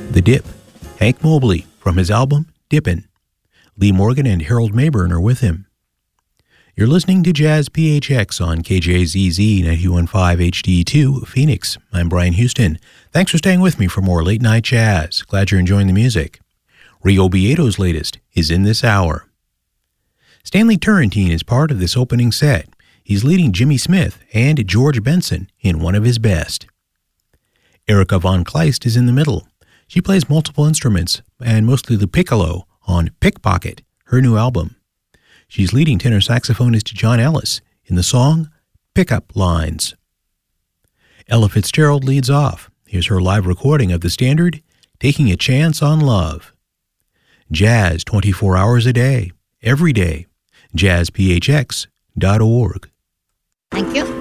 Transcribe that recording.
The Dip, Hank Mobley from his album Dippin'. Lee Morgan and Harold Mayburn are with him. You're listening to Jazz PHX on KJZZ 91.5 HD2 Phoenix. I'm Brian Houston. Thanks for staying with me for more late night jazz. Glad you're enjoying the music. Rio Beato's latest is in this hour. Stanley Turrentine is part of this opening set. He's leading Jimmy Smith and George Benson in one of his best. Erica Von Kleist is in the middle. She plays multiple instruments and mostly the piccolo on Pickpocket, her new album. She's leading tenor saxophonist John Ellis in the song Pickup Lines. Ella Fitzgerald leads off. Here's her live recording of the standard, Taking a Chance on Love. Jazz 24 hours a day, every day. JazzPHX.org. Thank you.